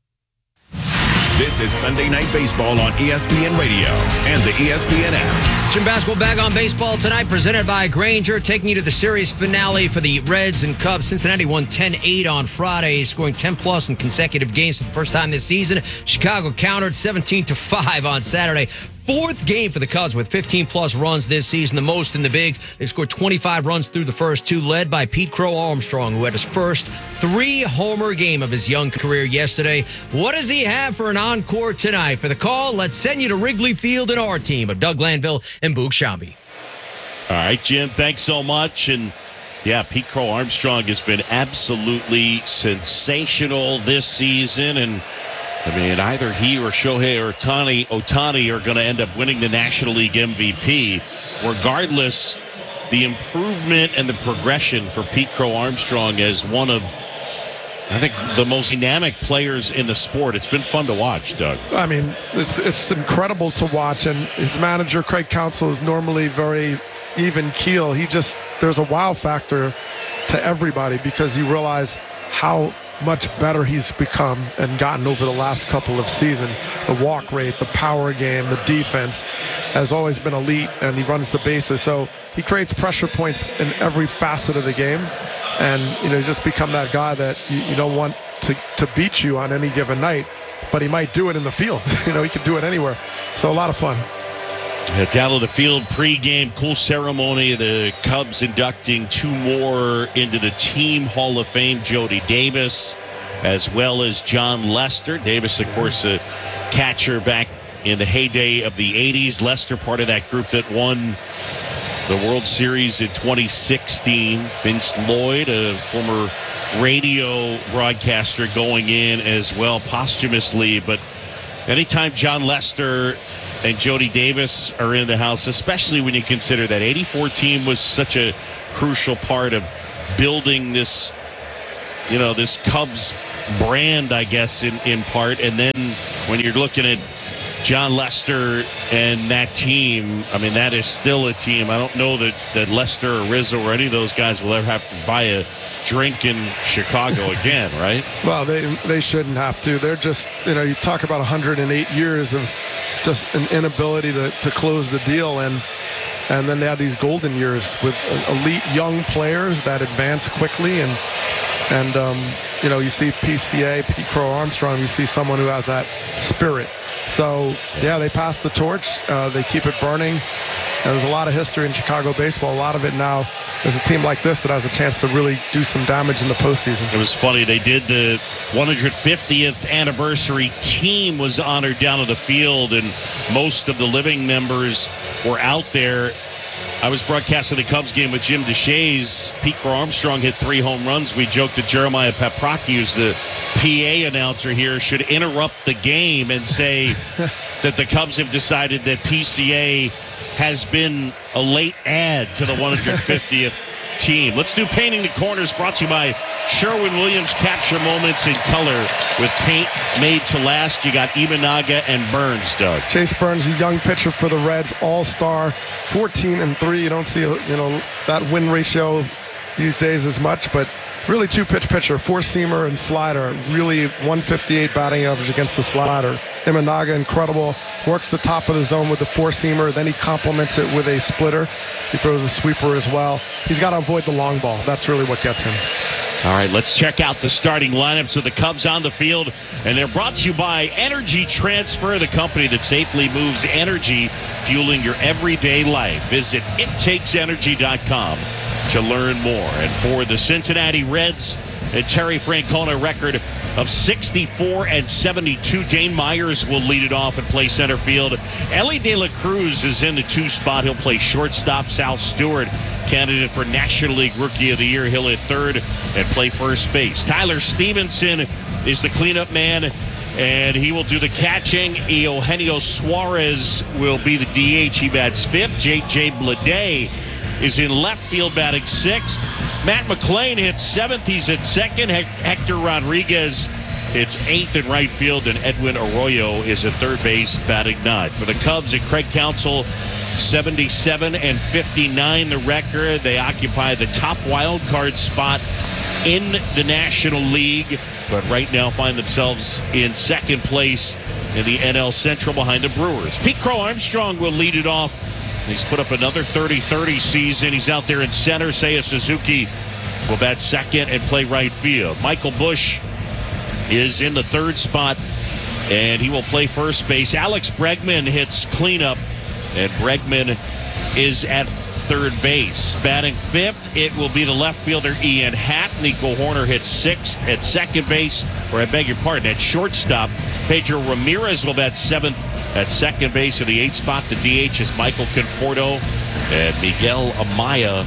This is Sunday Night Baseball on E S P N Radio and the E S P N app. Jim Basketball back on Baseball Tonight, presented by Grainger, taking you to the series finale for the Reds and Cubs. Cincinnati won ten eight on Friday, scoring ten plus in consecutive games for the first time this season. Chicago countered seventeen to five on Saturday. Fourth game for the Cubs with fifteen plus runs this season, the most in the bigs. They scored twenty-five runs through the first two, led by Pete Crow Armstrong, who had his first three-homer game of his young career yesterday. What does he have for an encore tonight? For the call, let's send you to Wrigley Field and our team of Doug Glanville and Boog Shambi. All right, Jim, thanks so much. And yeah, Pete Crow Armstrong has been absolutely sensational this season. And I mean, either he or Shohei Ohtani, Ohtani are going to end up winning the National League M V P. Regardless, the improvement and the progression for Pete Crow Armstrong as one of, I think, the most dynamic players in the sport. It's been fun to watch, Doug. I mean, it's it's incredible to watch. And his manager, Craig Counsell, is normally very even keel. He just, there's a wow factor to everybody because you realize how much better he's become and gotten over the last couple of seasons. The walk rate, the power game, the defense has always been elite, and he runs the bases. So he creates pressure points in every facet of the game. And, you know, he's just become that guy that you, you don't want to, to beat you on any given night, but he might do it in the field. You know, he can do it anywhere. So a lot of fun. Yeah, down to the field pregame, cool ceremony. The Cubs inducting two more into the Team Hall of Fame, Jody Davis, as well as John Lester. Davis, of course, a catcher back in the heyday of the eighties. Lester, part of that group that won the World Series in twenty sixteen. Vince Lloyd, a former radio broadcaster, going in as well posthumously. But anytime John Lester and Jody Davis are in the house, especially when you consider that eighty-four team was such a crucial part of building this, you know, this Cubs brand, I guess, in, in part. And then when you're looking at John Lester and that team, I mean, that is still a team. I don't know that, that Lester or Rizzo or any of those guys will ever have to buy a drink in Chicago again, right? Well, they they shouldn't have to. They're just, you know, you talk about one hundred eight years of just an inability to, to close the deal, and and then they have these golden years with elite young players that advance quickly, and and um, you know, you see P C A, Pete Crow Armstrong, you see someone who has that spirit. So yeah, they pass the torch, uh, they keep it burning. And there's a lot of history in Chicago baseball. A lot of it now is a team like this that has a chance to really do some damage in the postseason. It was funny. They did the one hundred fiftieth anniversary team was honored down on the field, and most of the living members were out there. I was broadcasting the Cubs game with Jim DeShays. Pete Crow Armstrong hit three home runs. We joked that Jeremiah Paprocki, who's the P A announcer here, should interrupt the game and say that the Cubs have decided that P C A has been a late add to the one hundred fiftieth team. Let's do Painting the Corners, brought to you by Sherwin-Williams. Capture moments in color with paint made to last. You got Imanaga and Burns, Doug. Chase Burns, a young pitcher for the Reds, all-star, fourteen and three. You don't see, you know, that win ratio these days as much, but really two-pitch pitcher, four-seamer and slider. Really one fifty-eight batting average against the slider. Imanaga, incredible. Works the top of the zone with the four-seamer. Then he complements it with a splitter. He throws a sweeper as well. He's got to avoid the long ball. That's really what gets him. All right, let's check out the starting lineups of the Cubs on the field. And they're brought to you by Energy Transfer, the company that safely moves energy, fueling your everyday life. Visit it takes energy dot com to learn more. And for the Cincinnati Reds, and Terry Francona record of sixty-four and seventy-two. Dane Myers will lead it off and play center field. Ellie De La Cruz is in the two spot. He'll play shortstop. Sal Stewart, candidate for National League Rookie of the Year, he'll hit third and play first base. Tyler Stevenson is the cleanup man, and he will do the catching. Eugenio Suarez will be the D H. He bats fifth. J J Bleday is in left field batting sixth. Matt McClain hits seventh. He's at second. Hector Rodriguez hits eighth in right field, and Edwin Arroyo is at third base batting ninth. For the Cubs at Craig Counsell, seventy-seven and fifty-nine the record. They occupy the top wild card spot in the National League, but right now find themselves in second place in the N L Central behind the Brewers. Pete Crow Armstrong will lead it off. He's put up another thirty thirty season. He's out there in center. Seiya Suzuki will bat second and play right field. Michael Busch is in the third spot, and he will play first base. Alex Bregman hits cleanup, and Bregman is at third base. Batting fifth, it will be the left fielder Ian Happ. Nico Horner hits sixth at second base, or I beg your pardon, at shortstop. Pedro Ramirez will bat seventh at second base. In the eighth spot, the D H is Michael Conforto, and Miguel Amaya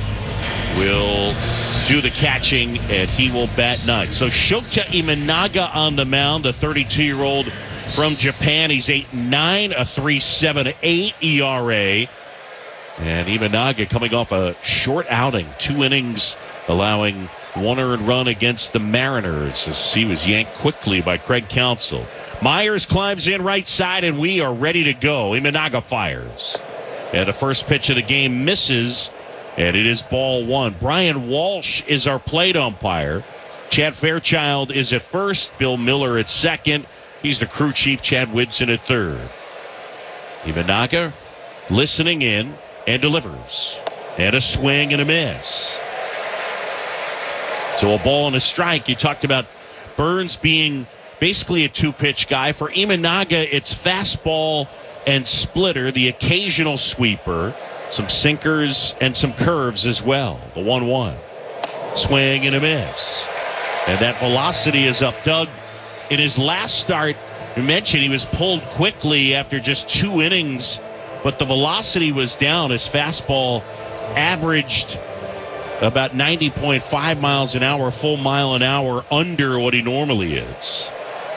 will do the catching, and he will bat ninth. So Shota Imanaga on the mound, the thirty-two-year-old from Japan. He's eight nine, a three seven eight E R A. And Imanaga coming off a short outing, two innings, allowing one earned run against the Mariners as he was yanked quickly by Craig Counsell. Myers climbs in right side, and we are ready to go. Imanaga fires. And the first pitch of the game misses, and it is ball one. Brian Walsh is our plate umpire. Chad Fairchild is at first. Bill Miller at second. He's the crew chief. Chad Whidson at third. Imanaga listening in and delivers. And a swing and a miss. So a ball and a strike. You talked about Burns being basically a two-pitch guy. For Imanaga, it's fastball and splitter, the occasional sweeper, some sinkers and some curves as well. The one one. Swing and a miss. And that velocity is up. Doug, in his last start, you mentioned he was pulled quickly after just two innings, but the velocity was down. His fastball averaged about ninety point five miles an hour, full mile an hour under what he normally is.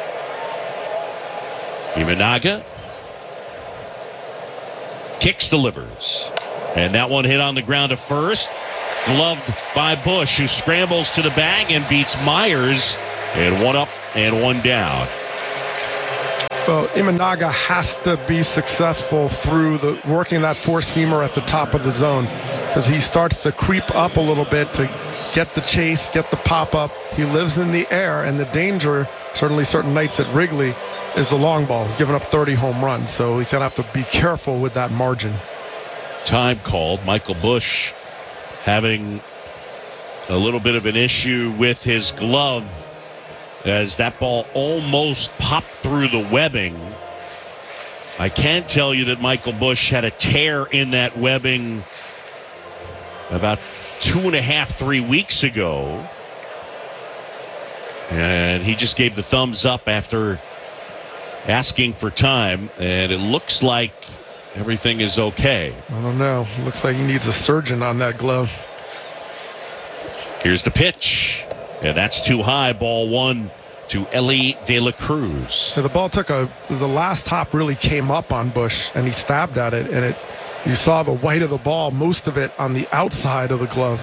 Imanaga kicks, delivers. And that one hit on the ground to first. Gloved by Bush, who scrambles to the bag and beats Myers. And one up and one down. Well, Imanaga has to be successful through the working that four-seamer at the top of the zone, because he starts to creep up a little bit to get the chase, get the pop-up. He lives in the air, and the danger, certainly certain nights at Wrigley, is the long ball. He's given up thirty home runs, so he's going to have to be careful with that margin. Time called. Michael Bush having a little bit of an issue with his glove as that ball almost popped through the webbing. I can tell you that Michael Bush had a tear in that webbing about two and a half, three weeks ago. And he just gave the thumbs up after asking for time, and it looks like everything is okay. I don't know. Looks like he needs a surgeon on that glove. Here's the pitch, and that's too high. Ball one to Elly De La Cruz. Yeah, the ball took a, the last hop really came up on Bush, and he stabbed at it, and it, you saw the white of the ball, most of it on the outside of the glove.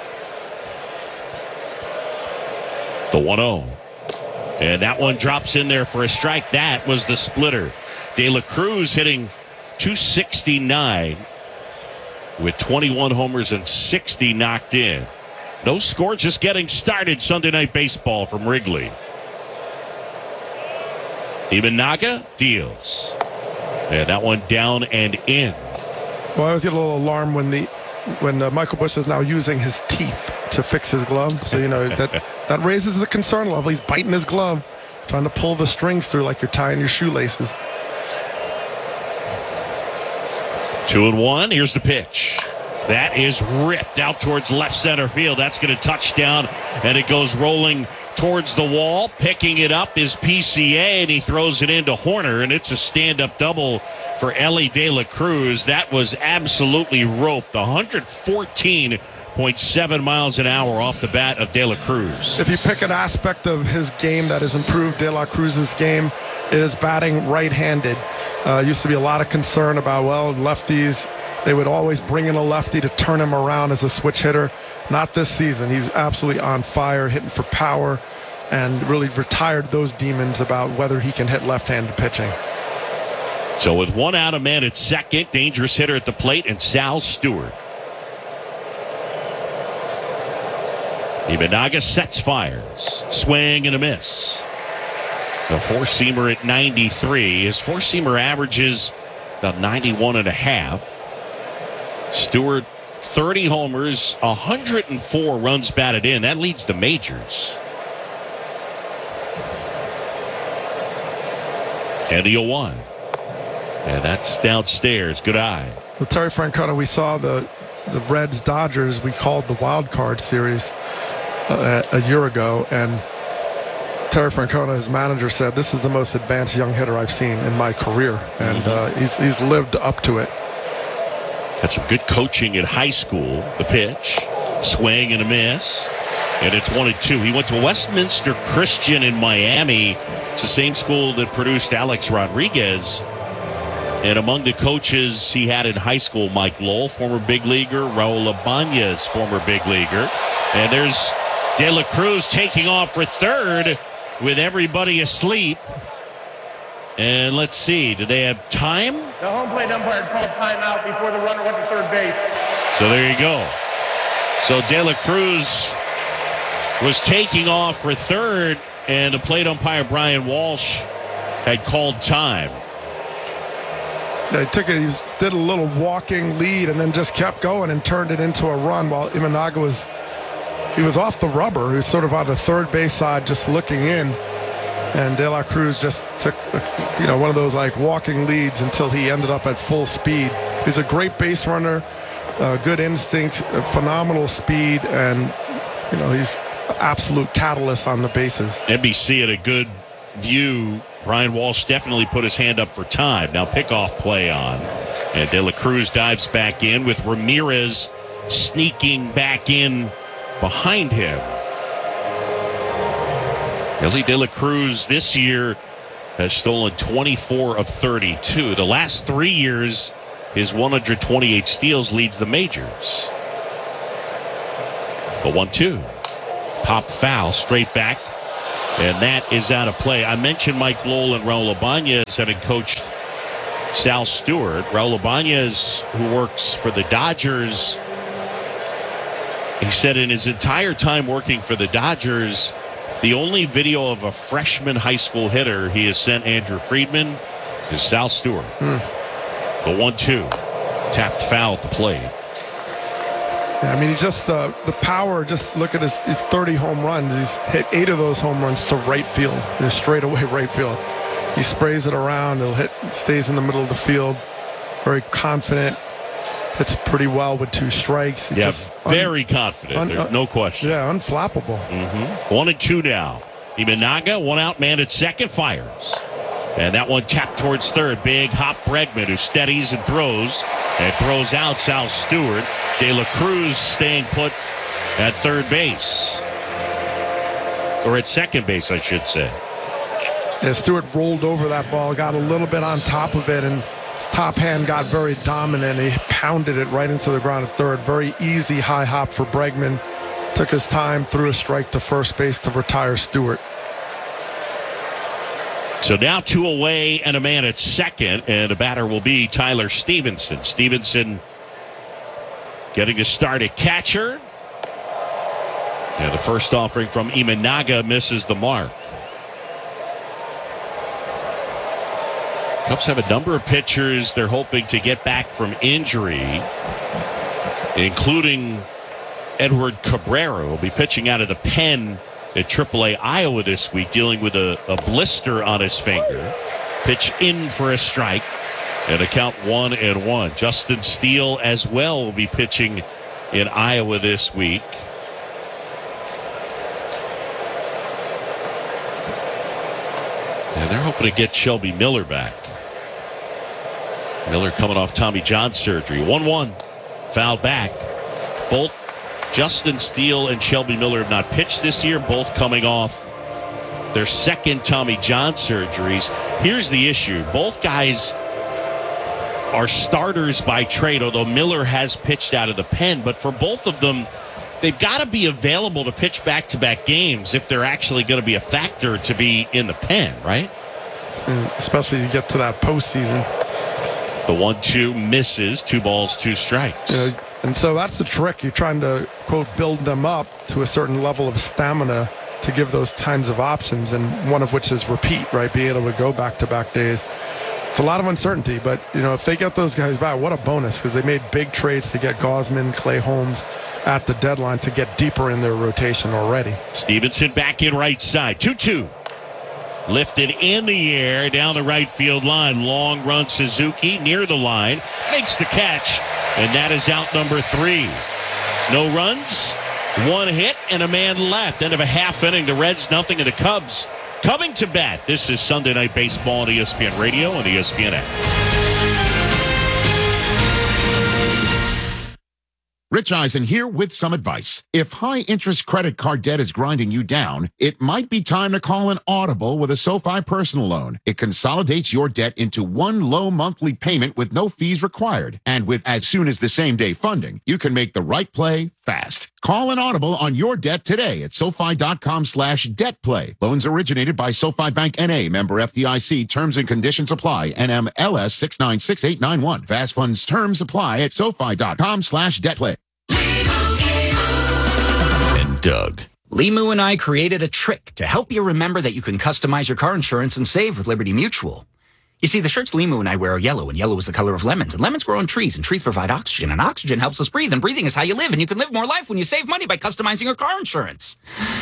The one oh. And that one drops in there for a strike. That was the splitter. De La Cruz hitting two sixty-nine with twenty-one homers and sixty knocked in. No score, just getting started. Sunday Night Baseball from Wrigley. Imanaga deals. And that one down and in. Well, I always get a little alarm when the when uh, Michael Bush is now using his teeth to fix his glove. So, you know, that, that raises the concern level. He's biting his glove, trying to pull the strings through like you're tying your shoelaces. Two and one. Here's the pitch. That is ripped out towards left center field. That's going to touch down, and it goes rolling towards the wall. Picking it up is P C A, and he throws it into Horner, and it's a stand-up double for Elly De La Cruz. That was absolutely roped. one fourteen point seven miles an hour off the bat of De La Cruz. If you pick an aspect of his game that has improved De La Cruz's game, it is batting right-handed. Uh, used to be a lot of concern about, well, lefties, they would always bring in a lefty to turn him around as a switch hitter. Not this season. He's absolutely on fire, hitting for power, and really retired those demons about whether he can hit left-handed pitching. So with one out, a man at second, dangerous hitter at the plate, and Sal Stewart. Imanaga sets fires. Swing and a miss. The four-seamer at ninety-three. His four-seamer averages about ninety-one and a half. Stewart, thirty homers, one hundred four runs batted in. That leads the majors. And the oh one. And that's downstairs. Good eye. Well, Terry Francona, we saw the the Reds Dodgers we called the wild card series uh, a year ago, and Terry Francona, his manager, said this is the most advanced young hitter I've seen in my career, and uh, he's he's lived up to it. That's some good coaching in high school. The pitch, swing and a miss, and it's one and two. He went to Westminster Christian in Miami. It's the same school that produced Alex Rodriguez. And among the coaches he had in high school, Mike Lowell, former big leaguer, Raul Ibanez, former big leaguer. And there's De La Cruz taking off for third with everybody asleep. And let's see, do they have time? The home plate umpire called timeout before the runner went to third base. So there you go. So De La Cruz was taking off for third, and the plate umpire Brian Walsh had called time. They took it. He was, did a little walking lead and then just kept going and turned it into a run while Imanaga was he was off the rubber. He was sort of on the third base side, just looking in, and De La Cruz just took you know one of those like walking leads until he ended up at full speed. He's a great base runner, uh, good instinct, phenomenal speed, and you know he's an absolute catalyst on the bases. N B C had a good view. Brian Walsh definitely put his hand up for time. Now pickoff play on. And De La Cruz dives back in with Ramirez sneaking back in behind him. Ellie De La Cruz this year has stolen twenty-four of thirty-two. The last three years, his one hundred twenty-eight steals leads the majors. The one two. Pop foul straight back. And that is out of play. I mentioned Mike Lowell and Raul Ibanez having coached Sal Stewart. Raul Ibanez, who works for the Dodgers, he said in his entire time working for the Dodgers, the only video of a freshman high school hitter he has sent Andrew Friedman is Sal Stewart. Hmm. The one two. Tapped foul at the plate. I mean, he just, uh, the power, just look at his, his thirty home runs. He's hit eight of those home runs to right field, straight away right field. He sprays it around. He'll hit, stays in the middle of the field. Very confident. Hits pretty well with two strikes. He yeah, just very un, confident. Un, There's no question. Yeah, unflappable. Mm-hmm. One and two now. Imanaga, one out man at second, fires. And that one tapped towards third. Big hop Bregman, who steadies and throws. And throws out Sal Stewart. De La Cruz staying put at third base. Or at second base, I should say. Yeah, Stewart rolled over that ball, got a little bit on top of it, and his top hand got very dominant. He pounded it right into the ground at third. Very easy high hop for Bregman. Took his time, threw a strike to first base to retire Stewart. So now two away and a man at second, and a batter will be Tyler Stevenson. Stevenson getting a start at catcher. And the first offering from Imanaga misses the mark. Cubs have a number of pitchers they're hoping to get back from injury, including Edward Cabrera, who will be pitching out of the pen at triple A Iowa this week, dealing with a, a blister on his finger. Pitch in for a strike, and a count one and one. Justin Steele as well will be pitching in Iowa this week. And they're hoping to get Shelby Miller back. Miller coming off Tommy John surgery. one one. Foul back. Both Justin Steele and Shelby Miller have not pitched this year, both coming off their second Tommy John surgeries. Here's the issue. Both guys are starters by trade, although Miller has pitched out of the pen. But for both of them, they've got to be available to pitch back-to-back games if they're actually going to be a factor to be in the pen, right? And especially you get to that postseason. The one two misses, two balls, two strikes. You know, and so that's the trick. You're trying to, quote, build them up to a certain level of stamina to give those kinds of options, and one of which is repeat, right? Being able to go back-to-back days. It's a lot of uncertainty, but, you know, if they get those guys back, what a bonus, because they made big trades to get Gausman, Clay Holmes at the deadline to get deeper in their rotation already. Stevenson back in right side. two two. Lifted in the air down the right field line. Long run Suzuki near the line. Makes the catch. And that is out number three. No runs, one hit, and a man left. End of a half inning. The Reds nothing, and the Cubs coming to bat. This is Sunday Night Baseball on E S P N Radio and E S P N app. Rich Eisen here with some advice. If high-interest credit card debt is grinding you down, it might be time to call an Audible with a SoFi personal loan. It consolidates your debt into one low monthly payment with no fees required. And with as soon as the same-day funding, you can make the right play fast. Call an Audible on your debt today at SoFi.com slash debt play. Loans originated by SoFi Bank N A, member F D I C. Terms and conditions apply. N M L S six nine six eight nine one. Fast funds terms apply at SoFi.com slash debt play. And Doug. Limu and I created a trick to help you remember that you can customize your car insurance and save with Liberty Mutual. You see, the shirts Limu and I wear are yellow, and yellow is the color of lemons, and lemons grow on trees, and trees provide oxygen, and oxygen helps us breathe, and breathing is how you live, and you can live more life when you save money by customizing your car insurance.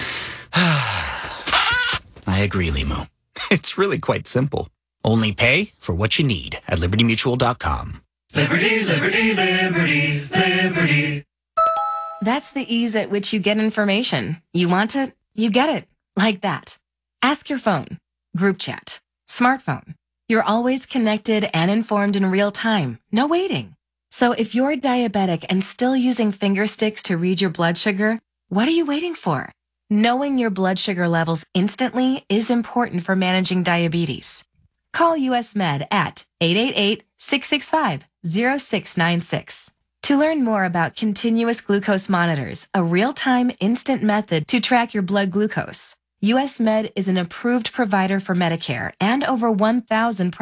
I agree, Limu. It's really quite simple. Only pay for what you need at liberty mutual dot com. Liberty, liberty, liberty, liberty. That's the ease at which you get information. You want it, you get it. Like that. Ask your phone. Group chat. Smartphone. You're always connected and informed in real time. No waiting. So if you're diabetic and still using finger sticks to read your blood sugar, what are you waiting for? Knowing your blood sugar levels instantly is important for managing diabetes. Call U S Med at eight eight eight, six six five, zero six nine six. To learn more about continuous glucose monitors, a real-time instant method to track your blood glucose, U S Med is an approved provider for Medicare and over one thousand